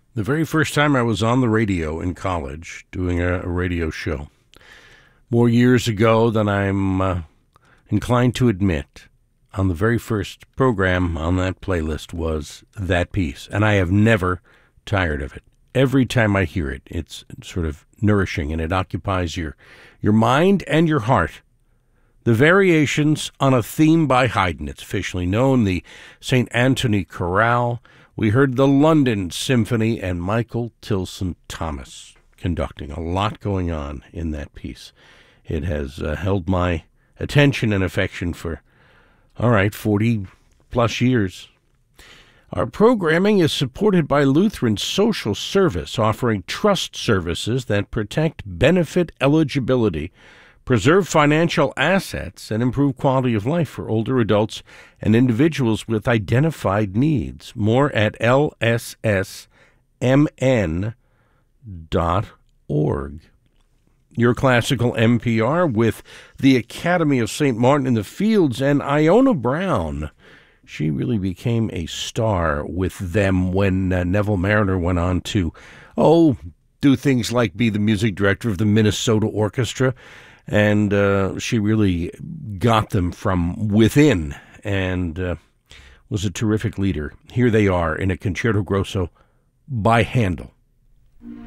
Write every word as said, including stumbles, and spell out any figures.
The very first time I was on the radio in college doing a, a radio show, more years ago than I'm uh, inclined to admit, on the very first program on that playlist was that piece, and I have never tired of it. Every time I hear it, it's sort of nourishing, and it occupies your, your mind and your heart. The Variations on a Theme by Haydn. It's officially known, the Saint Anthony Chorale. We heard the London Symphony and Michael Tilson Thomas conducting. A lot going on in that piece. It has uh, held my attention and affection for, all right, forty plus years. Our programming is supported by Lutheran Social Service, offering trust services that protect benefit eligibility, preserve financial assets, and improve quality of life for older adults and individuals with identified needs. More at L S S M N dot org. Your classical N P R with the Academy of Saint Martin in the Fields and Iona Brown. She really became a star with them when uh, Neville Marriner went on to, oh, do things like be the music director of the Minnesota Orchestra. And uh, she really got them from within and uh, was a terrific leader. Here they are in a concerto grosso by Handel.